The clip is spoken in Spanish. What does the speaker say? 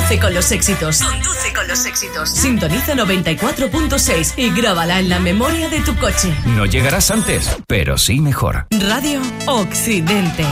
Conduce con los éxitos. Conduce con los éxitos. Sintoniza 94.6 y grábala en la memoria de tu coche. No llegarás antes, pero sí mejor. Radio Occidente.